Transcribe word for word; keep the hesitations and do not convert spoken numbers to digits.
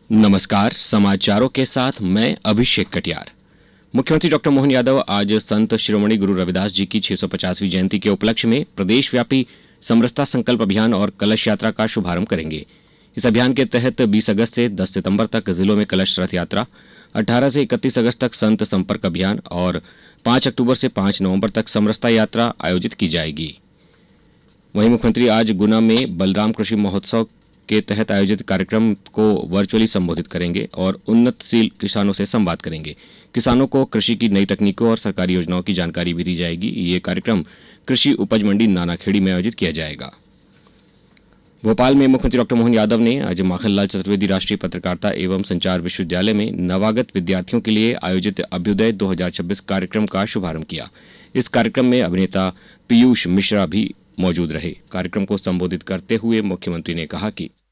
नमस्कार, समाचारों के साथ मैं अभिषेक कटियार। मुख्यमंत्री डॉक्टर मोहन यादव आज संत शिरोमणि गुरु रविदास जी की छह सौ पचासवीं जयंती के उपलक्ष्य में प्रदेशव्यापी समरसता संकल्प अभियान और कलश यात्रा का शुभारंभ करेंगे। इस अभियान के तहत बीस अगस्त से दस सितंबर तक जिलों में कलश रथ यात्रा, अठारह से इकतीस अगस्त तक संत संपर्क अभियान और पाँच अक्टूबर से पाँच नवंबर तक समरसता यात्रा आयोजित की जाएगी। वहीं मुख्यमंत्री आज गुना में बलराम कृषि महोत्सव के तहत आयोजित कार्यक्रम को वर्चुअली संबोधित करेंगे और उन्नतशील किसानों से संवाद करेंगे। किसानों को कृषि की नई तकनीकों और सरकारी योजनाओं की जानकारी भी दी जाएगी। ये कार्यक्रम कृषि उपज मंडी नानाखेड़ी में आयोजित किया जाएगा। भोपाल में मुख्यमंत्री डॉक्टर मोहन यादव ने आज माखनलाल चतुर्वेदी राष्ट्रीय पत्रकारिता एवं संचार विश्वविद्यालय में नवागत विद्यार्थियों के लिए आयोजित अभ्युदय दो हज़ार छब्बीस कार्यक्रम का शुभारंभ किया। इस कार्यक्रम में अभिनेता पीयूष मिश्रा भी मौजूद रहे। कार्यक्रम को संबोधित करते हुए मुख्यमंत्री ने कहा कि